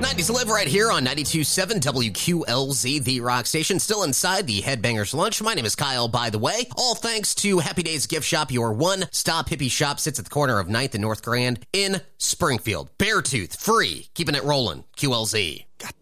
90s Live right here on 92.7 WQLZ, the rock station. Still inside the Headbangers Lunch. My name is Kyle, by the way. All thanks to Happy Days Gift Shop. Your one-stop hippie shop sits at the corner of 9th and North Grand in Springfield. Beartooth, free. Keeping it rolling. QLZ. God